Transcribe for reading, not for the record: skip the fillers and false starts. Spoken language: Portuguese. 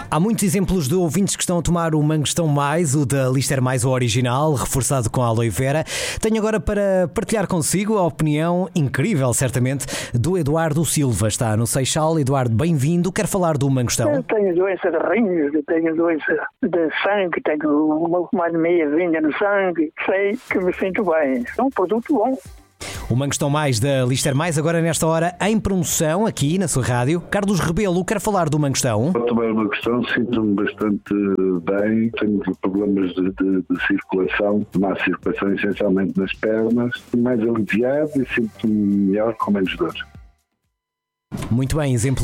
Há muitos exemplos de ouvintes que estão a tomar o Mangostão Mais, o da Lister Mais, o original, reforçado com aloe vera. Tenho agora para partilhar consigo a opinião incrível, certamente, do Eduardo Silva. Está no Seixal. Eduardo, bem-vindo. Quer falar do Mangostão? Eu tenho doença de rins, tenho doença de sangue, tenho mais de meia vinha no sangue. Sei que me sinto bem. É um produto bom. O Mangostão Mais da Lister Mais, agora nesta hora em promoção aqui na sua rádio. Carlos Rebelo, quer falar do Mangostão? Ao tomar o Mangostão sinto-me bastante bem, tenho problemas de circulação, má circulação essencialmente nas pernas, mais aliviado e sinto-me melhor com menos dor. Muito bem, exemplo